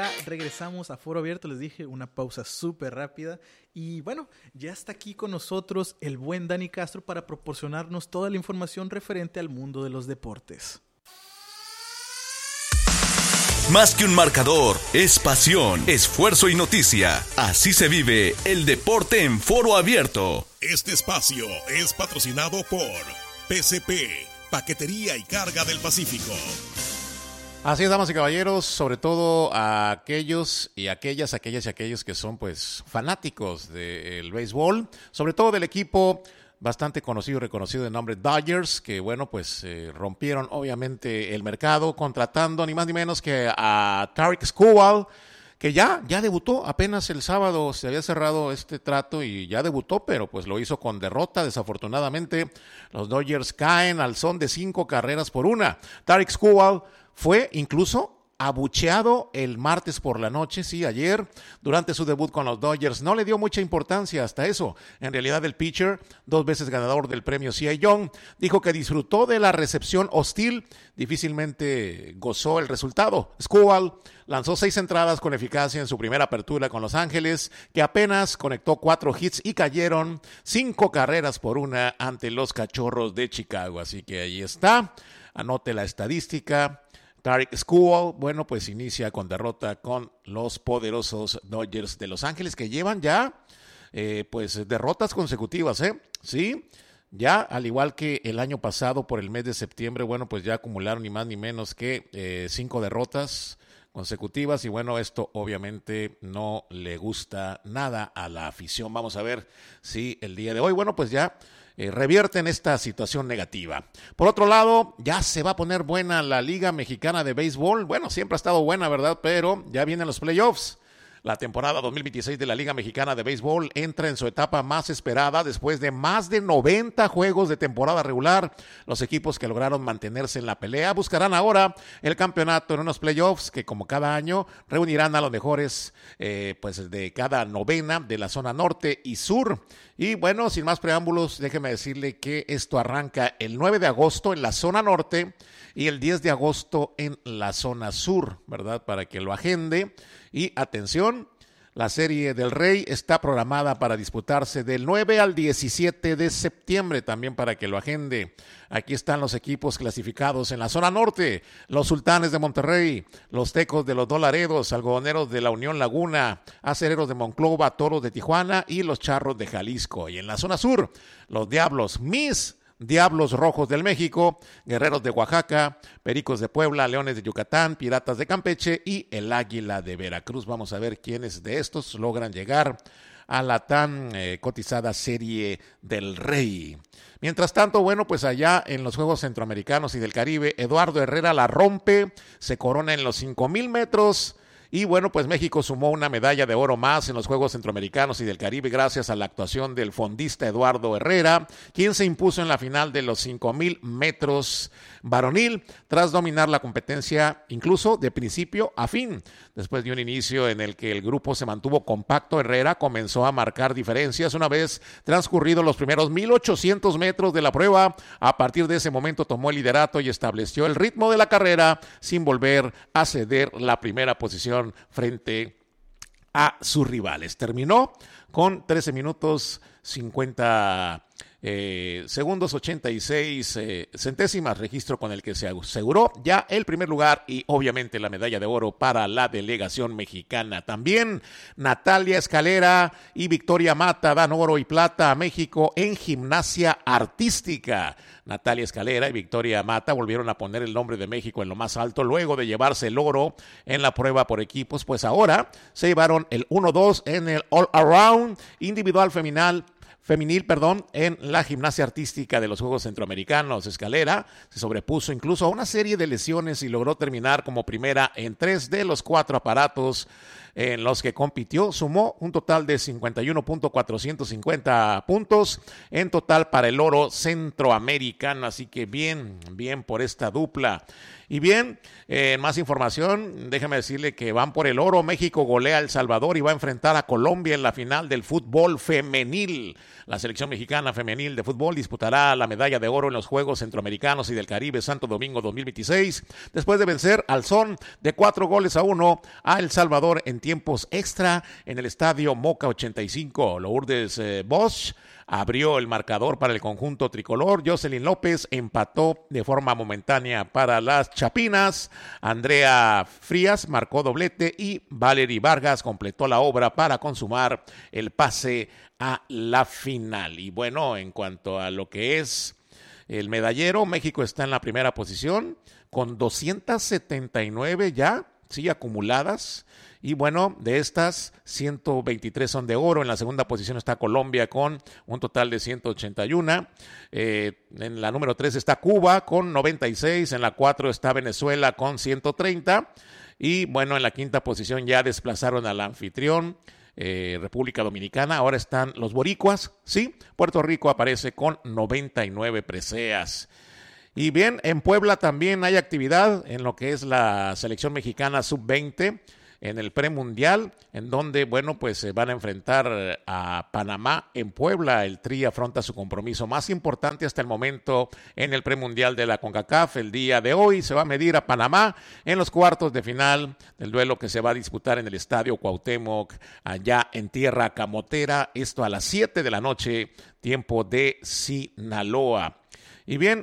ya regresamos a Foro Abierto, les dije, una pausa súper rápida. Y bueno, ya está aquí con nosotros el buen Dani Castro para proporcionarnos toda la información referente al mundo de los deportes. Más que un marcador, es pasión, esfuerzo y noticia. Así se vive el deporte en Foro Abierto. Este espacio es patrocinado por PCP, Paquetería y Carga del Pacífico. Así es, damas y caballeros, sobre todo a aquellos y aquellas que son pues fanáticos del béisbol, sobre todo del equipo bastante conocido y reconocido de nombre Dodgers, que bueno, pues rompieron obviamente el mercado contratando ni más ni menos que a Tarik Skubal, que ya debutó apenas el sábado. Se había cerrado este trato y ya debutó, pero pues lo hizo con derrota. Desafortunadamente, los Dodgers caen al son de 5-1. Tarik Skubal fue incluso abucheado el martes por la noche, sí, ayer, durante su debut con los Dodgers. No le dio mucha importancia hasta eso. En realidad, el pitcher, 2 veces ganador del premio Cy Young, dijo que disfrutó de la recepción hostil, difícilmente gozó el resultado. Skubal lanzó 6 entradas con eficacia en su primera apertura con Los Ángeles, que apenas conectó 4 hits y cayeron 5-1 ante los Cachorros de Chicago. Así que ahí está, anote la estadística. Tarik Skubal, bueno, pues inicia con derrota con los poderosos Dodgers de Los Ángeles, que llevan ya pues derrotas consecutivas, sí, ya al igual que el año pasado por el mes de septiembre, bueno, pues ya acumularon ni más ni menos que 5 derrotas consecutivas, y bueno, esto obviamente no le gusta nada a la afición. Vamos a ver si el día de hoy, bueno, pues ya revierten esta situación negativa. Por otro lado, ya se va a poner buena la Liga Mexicana de Béisbol. Bueno, siempre ha estado buena, ¿verdad? Pero ya vienen los playoffs. La temporada 2026 de la Liga Mexicana de Béisbol entra en su etapa más esperada después de más de 90 juegos de temporada regular. Los equipos que lograron mantenerse en la pelea buscarán ahora el campeonato en unos playoffs que, como cada año, reunirán a los mejores pues de cada novena de la zona norte y sur. Y bueno, sin más preámbulos, déjeme decirle que esto arranca el 9 de agosto en la zona norte y el 10 de agosto en la zona sur, ¿verdad? Para que lo agende. Y atención, la Serie del Rey está programada para disputarse del 9 al 17 de septiembre, también para que lo agende. Aquí están los equipos clasificados en la zona norte: los Sultanes de Monterrey, los Tecos de los Dos Laredos, Algodoneros de la Unión Laguna, Acereros de Monclova, Toros de Tijuana y los Charros de Jalisco. Y en la zona sur, los Diablos, Diablos Rojos del México, Guerreros de Oaxaca, Pericos de Puebla, Leones de Yucatán, Piratas de Campeche y el Águila de Veracruz. Vamos a ver quiénes de estos logran llegar a la tan cotizada Serie del Rey. Mientras tanto, bueno, pues allá en los Juegos Centroamericanos y del Caribe, Eduardo Herrera la rompe, se corona en los 5,000 metros. Y bueno, pues México sumó una medalla de oro más en los Juegos Centroamericanos y del Caribe gracias a la actuación del fondista Eduardo Herrera, quien se impuso en la final de los 5,000 metros varonil tras dominar la competencia incluso de principio a fin. Después de un inicio en el que el grupo se mantuvo compacto, Herrera comenzó a marcar diferencias una vez transcurridos los primeros 1,800 metros de la prueba. A partir de ese momento tomó el liderato y estableció el ritmo de la carrera sin volver a ceder la primera posición frente a sus rivales. Terminó con 13 minutos 50 segundos 86 centésimas, registro con el que se aseguró ya el primer lugar y obviamente la medalla de oro para la delegación mexicana. También Natalia Escalera y Victoria Mata dan oro y plata a México en gimnasia artística. Natalia Escalera y Victoria Mata volvieron a poner el nombre de México en lo más alto luego de llevarse el oro en la prueba por equipos, pues ahora se llevaron el 1-2 en el All Around individual femenil, en la gimnasia artística de los Juegos Centroamericanos. Escalera se sobrepuso incluso a una serie de lesiones y logró terminar como primera en 3 de los 4 aparatos en los que compitió. Sumó un total de 51.450 puntos en total para el oro centroamericano, así que bien por esta dupla. Y bien, más información, déjeme decirle que van por el oro. México golea a El Salvador y va a enfrentar a Colombia en la final del fútbol femenil. La selección mexicana femenil de fútbol disputará la medalla de oro en los Juegos Centroamericanos y del Caribe Santo Domingo 2026, después de vencer al son de 4-1 a El Salvador en tiempos extra en el estadio Moca 85. Lourdes Bosch abrió el marcador para el conjunto tricolor. Jocelyn López empató de forma momentánea para las Chapinas. Andrea Frías marcó doblete y Valery Vargas completó la obra para consumar el pase a la final. Y bueno, en cuanto a lo que es el medallero, México está en la primera posición con 279 ya, sí, acumuladas. Y bueno, de estas, 123 son de oro. En la segunda posición está Colombia con un total de 181. En la número 3 está Cuba con 96. En la 4 está Venezuela con 130. Y bueno, en la quinta posición ya desplazaron al anfitrión, República Dominicana. Ahora están los boricuas, sí. Puerto Rico aparece con 99 preseas. Y bien, en Puebla también hay actividad en lo que es la selección mexicana sub-20 en el premundial, en donde, bueno, pues se van a enfrentar a Panamá en Puebla. El Tri afronta su compromiso más importante hasta el momento en el premundial de la CONCACAF. El día de hoy se va a medir a Panamá en los cuartos de final del duelo que se va a disputar en el Estadio Cuauhtémoc, allá en tierra camotera. Esto a las 7 de la noche, tiempo de Sinaloa. Y bien,